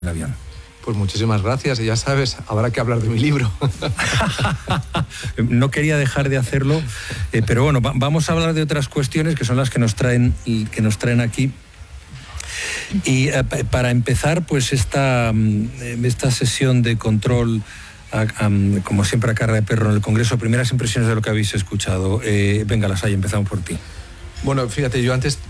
el avión. Pues muchísimas gracias, y ya sabes, habrá que hablar de mi libro. No quería dejar de hacerlo, pero bueno, vamos a hablar de otras cuestiones que son las que nos traen aquí. Y para empezar, pues esta sesión de control, como siempre a cara de perro en el Congreso, primeras impresiones de lo que habéis escuchado. Venga, Lasalle, empezamos por ti. Bueno, fíjate, yo antes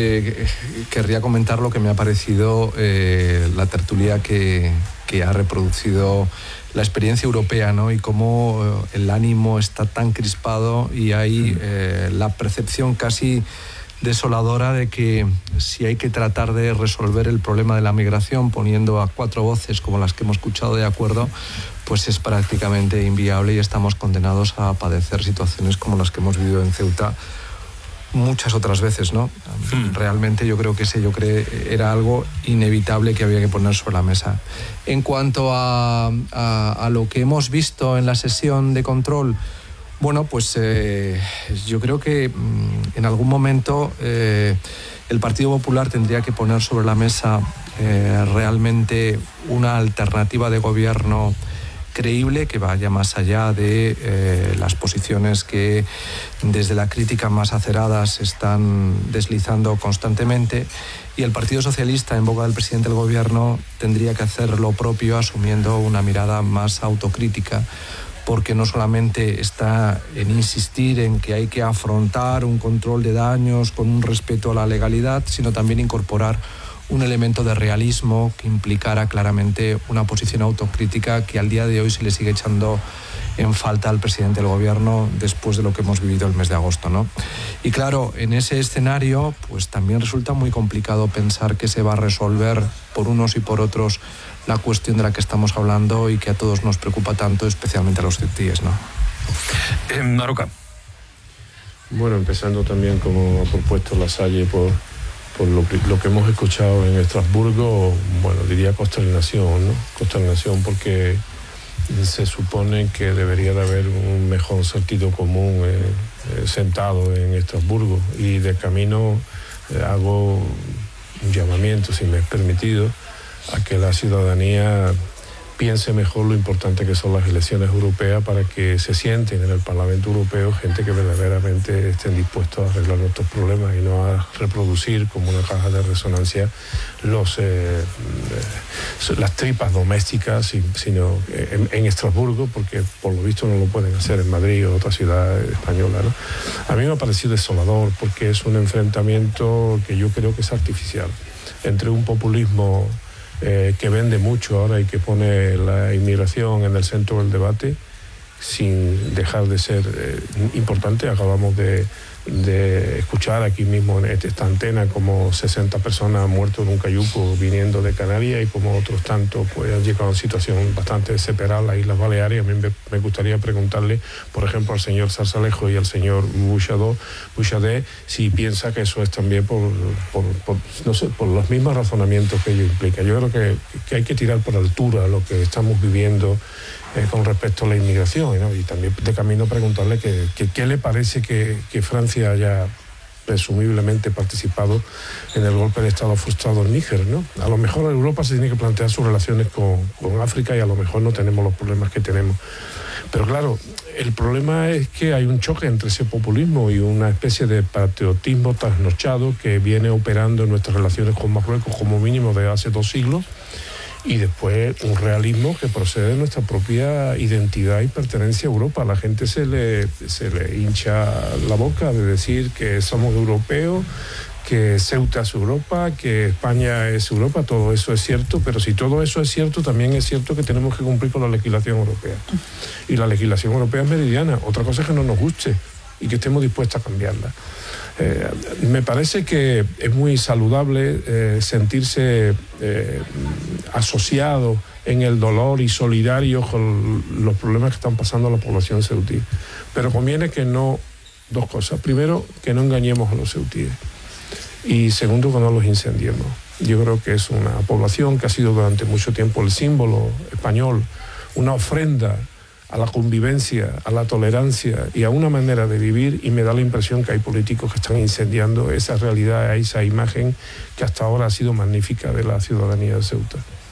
querría comentar lo que me ha parecido la tertulia que ha reproducido la experiencia europea, ¿no? Y cómo el ánimo está tan crispado y hay la percepción casi desoladora de que si hay que tratar de resolver el problema de la migración poniendo a cuatro voces como las que hemos escuchado de acuerdo, pues es prácticamente inviable y estamos condenados a padecer situaciones como las que hemos vivido en Ceuta muchas otras veces, ¿no? Realmente yo creo que era algo inevitable que había que poner sobre la mesa. En cuanto a lo que hemos visto en la sesión de control, bueno, pues yo creo que en algún momento el Partido Popular tendría que poner sobre la mesa realmente una alternativa de gobierno creíble que vaya más allá de las posiciones que desde la crítica más acerada se están deslizando constantemente, y el Partido Socialista, en boca del presidente del gobierno, tendría que hacer lo propio asumiendo una mirada más autocrítica, porque no solamente está en insistir en que hay que afrontar un control de daños con un respeto a la legalidad, sino también incorporar un elemento de realismo que implicara claramente una posición autocrítica que al día de hoy se le sigue echando en falta al presidente del gobierno después de lo que hemos vivido el mes de agosto, ¿no? Y claro, en ese escenario pues también resulta muy complicado pensar que se va a resolver por unos y por otros la cuestión de la que estamos hablando y que a todos nos preocupa tanto, especialmente a los ceutíes, ¿no? Maroca. Bueno, empezando también, como ha propuesto Lasalle, por lo que hemos escuchado en Estrasburgo, bueno, diría consternación, ¿no? Consternación porque se supone que debería de haber un mejor sentido común sentado en Estrasburgo, y de camino hago un llamamiento, si me es permitido, a que la ciudadanía piense mejor lo importante que son las elecciones europeas, para que se sienten en el Parlamento Europeo gente que verdaderamente estén dispuestos a arreglar nuestros problemas y no a reproducir como una caja de resonancia las tripas domésticas, sino en Estrasburgo, porque por lo visto no lo pueden hacer en Madrid o otra ciudad española, ¿no? A mí me ha parecido desolador, porque es un enfrentamiento que yo creo que es artificial entre un populismo que vende mucho ahora y que pone la inmigración en el centro del debate sin dejar de ser importante. Acabamos de escuchar aquí mismo en esta antena como 60 personas han muerto en un cayuco viniendo de Canarias, y como otros tantos pues han llegado a una situación bastante desesperada en las Islas Baleares. A mí me gustaría preguntarle, por ejemplo, al señor Zarzalejo y al señor Bouchardet, si piensa que eso es también por los mismos razonamientos que ello implica. Yo creo que hay que tirar por altura lo que estamos viviendo con respecto a la inmigración, ¿no? Y también de camino preguntarle qué le parece que Francia haya presumiblemente participado en el golpe de Estado frustrado en Níger, ¿no? A lo mejor Europa se tiene que plantear sus relaciones con África, y a lo mejor no tenemos los problemas que tenemos. Pero claro, el problema es que hay un choque entre ese populismo y una especie de patriotismo trasnochado que viene operando en nuestras relaciones con Marruecos como mínimo desde hace 2 siglos, y después un realismo que procede de nuestra propia identidad y pertenencia a Europa. A la gente se le hincha la boca de decir que somos europeos, que Ceuta es Europa, que España es Europa. Todo eso es cierto, pero si todo eso es cierto, también es cierto que tenemos que cumplir con la legislación europea. Y la legislación europea es meridiana. Otra cosa es que no nos guste y que estemos dispuestos a cambiarla. Me parece que es muy saludable sentirse asociado en el dolor y solidario con los problemas que están pasando a la población ceutí. Pero conviene que no, dos cosas. Primero, que no engañemos a los ceutíes. Y segundo, que no los incendiemos. Yo creo que es una población que ha sido durante mucho tiempo el símbolo español, una ofrenda a la convivencia, a la tolerancia y a una manera de vivir, y me da la impresión que hay políticos que están incendiando esa realidad, esa imagen que hasta ahora ha sido magnífica de la ciudadanía de Ceuta.